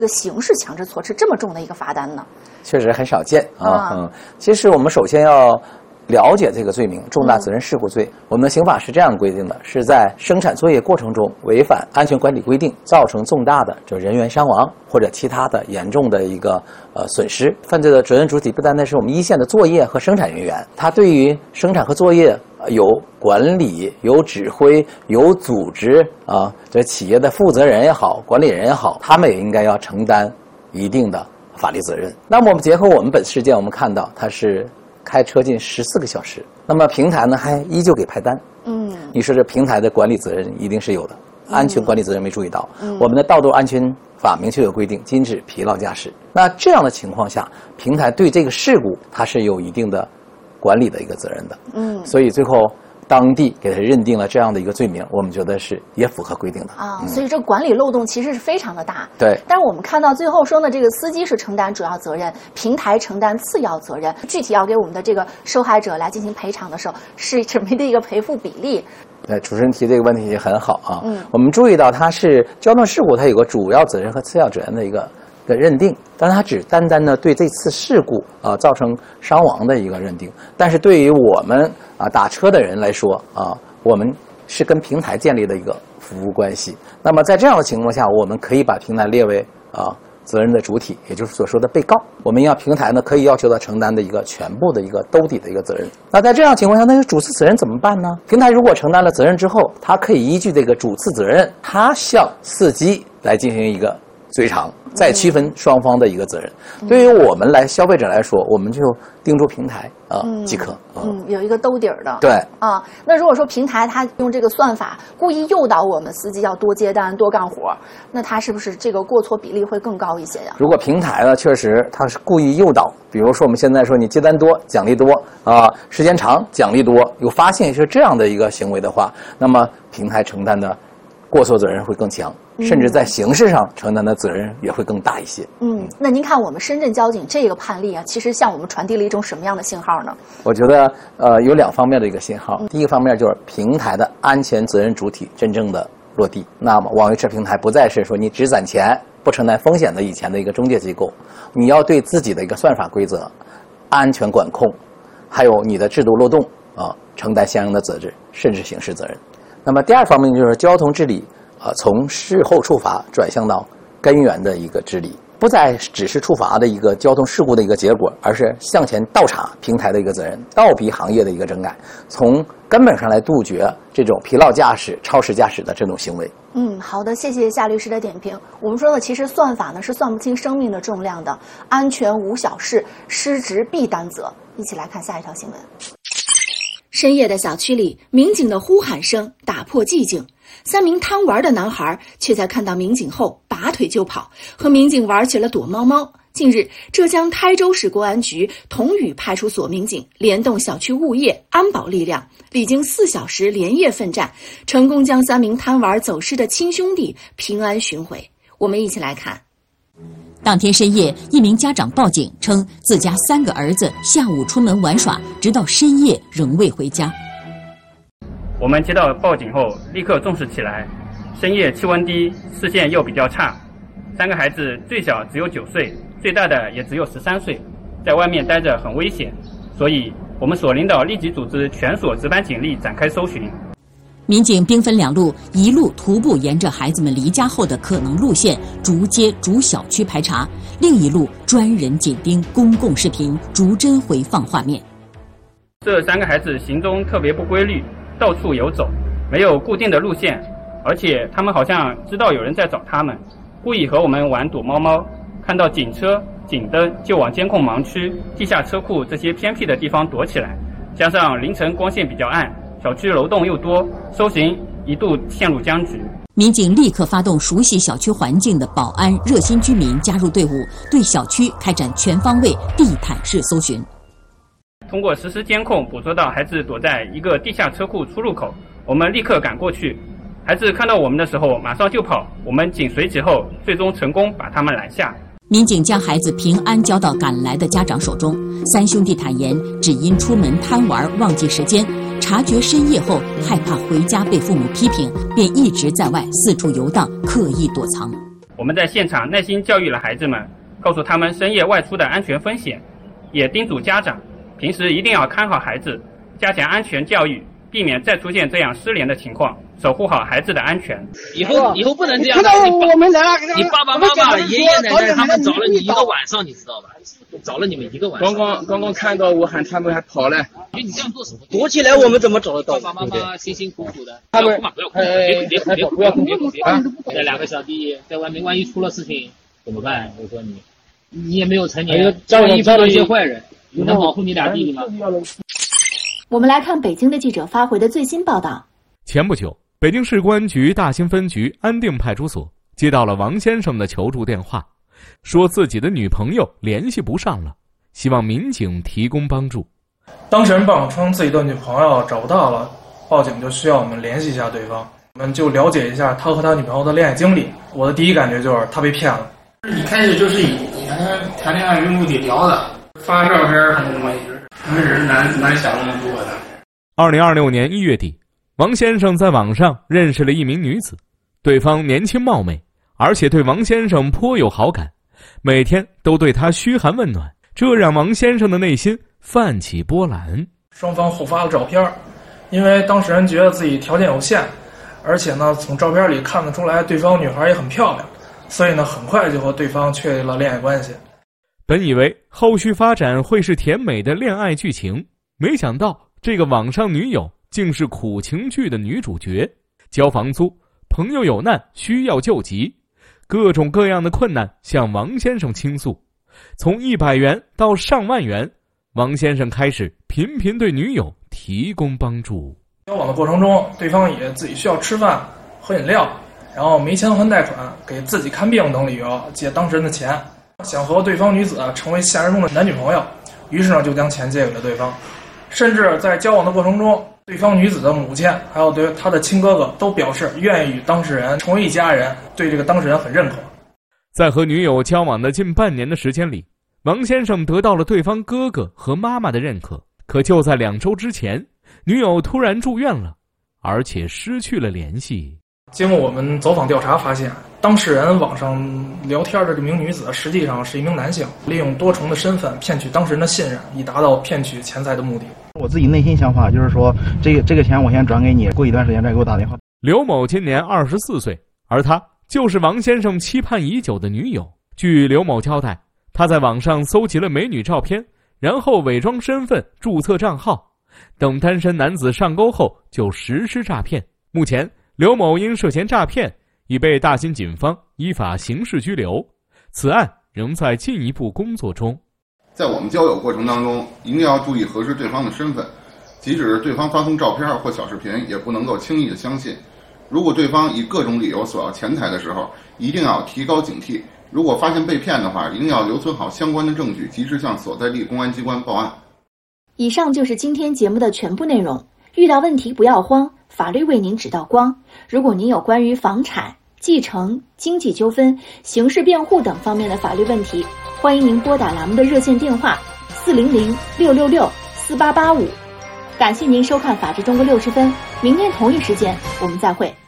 这个刑事强制措施这么重的一个罚单呢？ 确实很少见啊。其实我们首先要了解这个罪名，重大责任事故罪。我们的刑法是这样规定的：是在生产作业过程中违反安全管理规定，造成重大的人员伤亡或者其他的严重的一个损失。犯罪的责任主体不单单是我们一线的作业和生产人员，他对于生产和作业有管理、有指挥、有组织啊，这企业的负责人也好，管理人也好，他们也应该要承担一定的法律责任。那么我们结合我们本事件，我们看到它是开车近14个小时，那么平台呢还依旧给派单。你说这平台的管理责任一定是有的，安全管理责任没注意到。我们的道路安全法明确有规定，禁止疲劳驾驶。那这样的情况下，平台对这个事故它是有一定的管理的一个责任的。所以最后当地给他认定了这样的一个罪名，我们觉得是也符合规定的啊。所以这管理漏洞其实是非常的大。 对。 但是我们看到最后说呢，这个司机是承担主要责任，平台承担次要责任。具体要给我们的这个受害者来进行赔偿的时候，是什么的一个赔付比例？ 对，主持人提这个问题也很好啊。我们注意到它是交通事故，它有个主要责任和次要责任的一个认定，但是它只单单的对这次事故造成伤亡的一个认定。但是对于我们打车的人来说我们是跟平台建立的一个服务关系。那么在这样的情况下，我们可以把平台列为责任的主体，也就是所说的被告。我们要平台呢可以要求他承担的一个全部的一个兜底的一个责任。那在这样情况下，那个主次责任怎么办呢？平台如果承担了责任之后，他可以依据这个主次责任，他向司机来进行一个追偿，再区分双方的一个责任。对于我们消费者来说，我们就盯住平台即可。 有一个兜底儿的。 对啊，那如果说平台它用这个算法故意诱导我们司机要多接单、多干活，那它是不是这个过错比例会更高一些呀？ 如果平台呢确实它是故意诱导，比如说我们现在说你接单多奖励多时间长奖励多，有发现是这样的一个行为的话，那么平台承担的过错责任会更强，甚至在刑事上承担的责任也会更大一些。 那您看我们深圳交警这个判例其实向我们传递了一种什么样的信号呢？ 我觉得有2方面的一个信号。第一个方面就是平台的安全责任主体真正的落地。那么网约车平台不再是说你只攒钱不承担风险的以前的一个中介机构，你要对自己的一个算法规则、安全管控，还有你的制度漏洞承担相应的责任，甚至刑事责任。那么第2方面就是交通治理从事后处罚转向到根源的一个治理，不再只是处罚的一个交通事故的一个结果，而是向前倒查平台的一个责任，倒逼行业的一个整改，从根本上来杜绝这种疲劳驾驶、超时驾驶的这种行为。 好的，谢谢夏律师的点评。我们说的其实算法呢是算不清生命的重量的，安全无小事，失职必担责。一起来看下一条新闻。深夜的小区里，民警的呼喊声打破寂静。3名贪玩的男孩却在看到民警后拔腿就跑，和民警玩起了躲猫猫。近日，浙江台州市公安局桐屿派出所民警联动小区物业、安保力量，历经4小时连夜奋战，成功将3名贪玩走失的亲兄弟平安寻回。我们一起来看。 当天深夜，一名家长报警称，自家3个儿子下午出门玩耍，直到深夜仍未回家。 我们接到报警后，立刻重视起来。深夜气温低，视线又比较差，3个孩子最小只有9岁，最大的也只有13岁，在外面待着很危险，所以我们所领导立即组织全所值班警力展开搜寻。 民警兵分2路，一路徒步沿着孩子们离家后的可能路线，逐街逐小区排查；另一路专人紧盯公共视频，逐帧回放画面。 这3个孩子行踪特别不规律，到处游走，没有固定的路线，而且他们好像知道有人在找他们，故意和我们玩躲猫猫，看到警车、警灯就往监控盲区、地下车库这些偏僻的地方躲起来，加上凌晨光线比较暗，小区楼栋又多，搜寻一度陷入僵局。 民警立刻发动熟悉小区环境的保安、热心居民加入队伍，对小区开展全方位地毯式搜寻。 通过实时监控捕捉到孩子躲在一个地下车库出入口，我们立刻赶过去。孩子看到我们的时候马上就跑，我们紧随其后，最终成功把他们拦下。 民警将孩子平安交到赶来的家长手中。3兄弟坦言，只因出门贪玩忘记时间，察觉深夜后害怕回家被父母批评，便一直在外四处游荡，刻意躲藏。 我们在现场耐心教育了孩子们，告诉他们深夜外出的安全风险，也叮嘱家长平时一定要看好孩子，加强安全教育，避免再出现这样失联的情况，守护好孩子的安全。 以后不能这样。你爸爸妈妈、爷爷奶奶他们找了你一个晚上，你知道吧？找了你们一个晚上。 刚刚看到我喊他们还跑了。 你这样做什么？ 躲起来我们怎么找得到？ 爸爸妈妈辛辛苦苦的。 他们不要哭，别哭！那两个小弟在外面，万一出了事情怎么办？我说你也没有成年，万一遇到一些坏人，你能保护你俩弟弟吗？ 我们来看北京的记者发回的最新报道。 前不久，北京市公安局大兴分局安定派出所接到了王先生的求助电话，说自己的女朋友联系不上了，希望民警提供帮助。 当事人报警称自己的女朋友找不到了，报警就需要我们联系一下对方，我们就了解一下他和他女朋友的恋爱经历。我的第一感觉就是他被骗了。 一开始就是以谈恋爱为目的聊的，发照片什么东西，他们人难想那么多的。 2026年1月底，王先生在网上认识了一名女子，对方年轻貌美，而且对王先生颇有好感，每天都对他嘘寒问暖，这让王先生的内心泛起波澜。 双方互发了照片，因为当事人觉得自己条件有限，而且呢从照片里看得出来对方女孩也很漂亮，所以呢很快就和对方确立了恋爱关系。 本以为后续发展会是甜美的恋爱剧情，没想到这个网上女友竟是苦情剧的女主角，交房租，朋友有难需要救急，各种各样的困难向王先生倾诉，从100元到上万元，王先生开始频频对女友提供帮助。 交往的过程中，对方也自己需要吃饭喝饮料，然后没钱还贷款，给自己看病等理由借当事人的钱，想和对方女子成为现实中的男女朋友，于是呢就将钱借给了对方。甚至在交往的过程中，对方女子的母亲还有对她的亲哥哥都表示愿意与当事人成为一家人，对这个当事人很认可。 在和女友交往的近半年的时间里，王先生得到了对方哥哥和妈妈的认可，可就在2周之前，女友突然住院了，而且失去了联系。 经过我们走访调查发现，当事人网上聊天的这名女子实际上是一名男性，利用多重的身份骗取当事人的信任，以达到骗取钱财的目的。 我自己内心想法就是说，这个钱我先转给你，过一段时间再给我打电话。 刘某今年24岁，而他就是王先生期盼已久的女友。据刘某交代，他在网上搜集了美女照片，然后伪装身份注册账号，等单身男子上钩后就实施诈骗。目前刘某因涉嫌诈骗已被大兴警方依法刑事拘留，此案仍在进一步工作中。 在我们交友过程当中，一定要注意核实对方的身份，即使对方发送照片或小视频，也不能够轻易的相信。如果对方以各种理由索要钱财的时候，一定要提高警惕。如果发现被骗的话，一定要留存好相关的证据，及时向所在地公安机关报案。 以上就是今天节目的全部内容。遇到问题不要慌，法律为您指道光。如果您有关于房产、继承、经济纠纷、刑事辩护等方面的法律问题，欢迎您拨打栏目的热线电话400-666-4885。感谢您收看《法治中国60分》，明天同一时间我们再会。